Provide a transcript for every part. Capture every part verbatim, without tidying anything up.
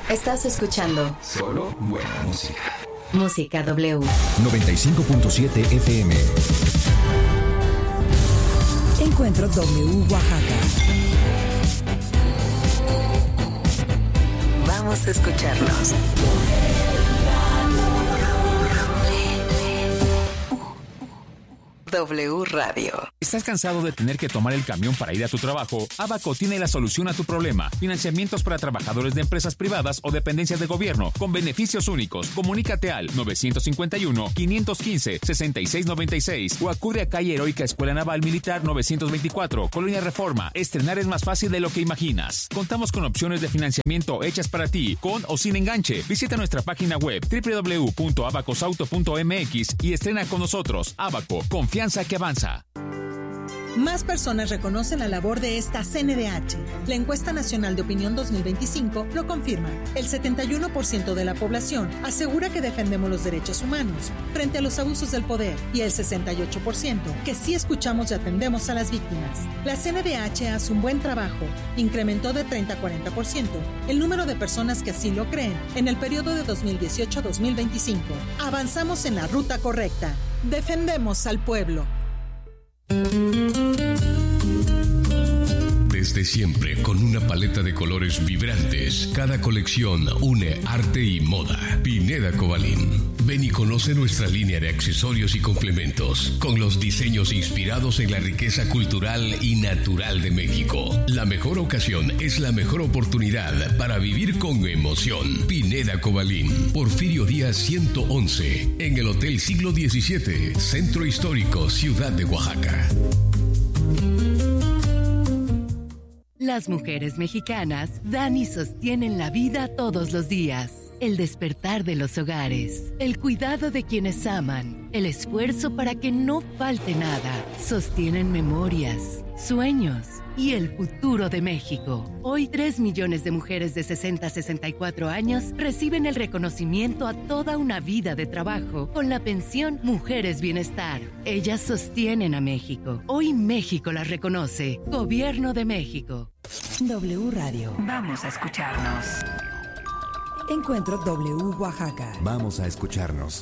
Estás escuchando solo buena música. Música W. noventa y cinco punto siete F M. Encuentro W Oaxaca. Vamos a escucharnos. W Radio. ¿Estás cansado de tener que tomar el camión para ir a tu trabajo? Abaco tiene la solución a tu problema. Financiamientos para trabajadores de empresas privadas o dependencias de gobierno con beneficios únicos. Comunícate al nueve cinco uno, cinco uno cinco, seis seis nueve seis o acude a calle Heroica Escuela Naval Militar novecientos veinticuatro, Colonia Reforma. Estrenar es más fácil de lo que imaginas. Contamos con opciones de financiamiento hechas para ti, con o sin enganche. Visita nuestra página web doble u doble u doble u punto abacosauto punto m x y estrena con nosotros. Abaco, confianza que avanza. Más personas reconocen la labor de esta C N D H. La encuesta nacional de opinión dos mil veinticinco lo confirma. El setenta y uno por ciento de la población asegura que defendemos los derechos humanos frente a los abusos del poder y el sesenta y ocho por ciento que sí escuchamos y atendemos a las víctimas. La C N D H hace un buen trabajo. Incrementó de treinta a cuarenta por ciento el número de personas que así lo creen en el periodo de dos mil dieciocho a dos mil veinticinco. Avanzamos en la ruta correcta. Defendemos al pueblo. Desde siempre, con una paleta de colores vibrantes, cada colección une arte y moda. Pineda Cobalín. Ven y conoce nuestra línea de accesorios y complementos, con los diseños inspirados en la riqueza cultural y natural de México. La mejor ocasión es la mejor oportunidad para vivir con emoción. Pineda Cobalín, Porfirio Díaz ciento once, en el Hotel Siglo diecisiete, Centro Histórico, Ciudad de Oaxaca. Las mujeres mexicanas dan y sostienen la vida todos los días. El despertar de los hogares, el cuidado de quienes aman, el esfuerzo para que no falte nada. Sostienen memorias, sueños y el futuro de México. Hoy, tres millones de mujeres de sesenta a sesenta y cuatro años reciben el reconocimiento a toda una vida de trabajo con la pensión Mujeres Bienestar. Ellas sostienen a México. Hoy México las reconoce. Gobierno de México. W Radio. Vamos a escucharnos. Encuentro W Oaxaca. Vamos a escucharnos.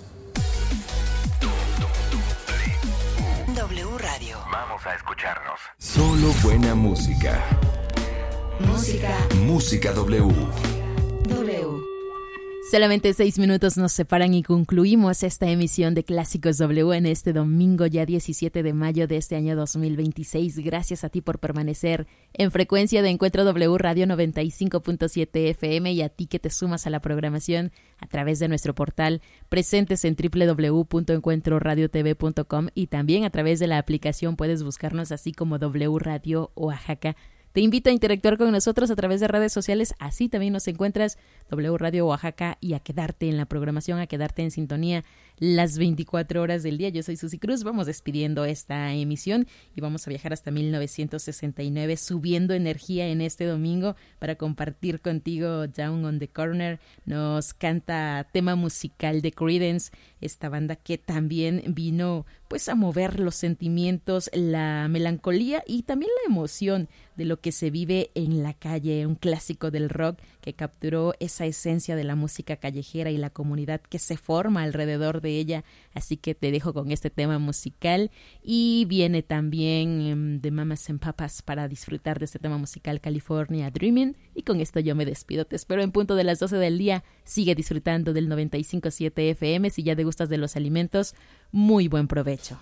W Radio. Vamos a escucharnos. Solo buena música. Música. Música W. W. Solamente seis minutos nos separan y concluimos esta emisión de Clásicos W en este domingo ya diecisiete de mayo de este año dos mil veintiséis. Gracias a ti por permanecer en frecuencia de Encuentro W Radio noventa y cinco punto siete F M y a ti que te sumas a la programación a través de nuestro portal presentes en doble u doble u doble u punto encuentro radio t v punto com y también a través de la aplicación puedes buscarnos así como W Radio Oaxaca. Te invito a interactuar con nosotros a través de redes sociales, así también nos encuentras W Radio Oaxaca y a quedarte en la programación, a quedarte en sintonía las veinticuatro horas del día. Yo soy Susy Cruz, vamos despidiendo esta emisión y vamos a viajar hasta mil novecientos sesenta y nueve subiendo energía en este domingo para compartir contigo Down on the Corner. Nos canta tema musical de Creedence, esta banda que también vino pues a mover los sentimientos, la melancolía y también la emoción de lo que se vive en la calle, un clásico del rock que capturó esa esencia de la música callejera y la comunidad que se forma alrededor de ella, así que te dejo con este tema musical y viene también um, de Mamas and Papas para disfrutar de este tema musical California Dreaming y con esto yo me despido, te espero en punto de las doce del día, sigue disfrutando del noventa y cinco punto siete F M, si ya te gustas de los alimentos, muy buen provecho.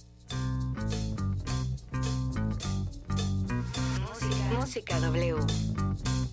Música W.